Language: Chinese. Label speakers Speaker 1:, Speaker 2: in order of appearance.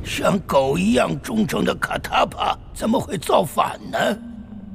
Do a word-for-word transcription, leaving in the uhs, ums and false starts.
Speaker 1: 像狗一样忠诚的卡塔帕怎么会造反呢？